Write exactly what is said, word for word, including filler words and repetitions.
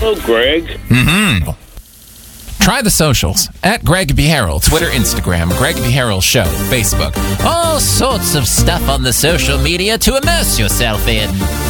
Hello, Greg. Mm-hmm. Try the socials. At Greg B. Harrell. Twitter, Instagram. Greg B. Harrell Show. Facebook. All sorts of stuff on the social media to immerse yourself in.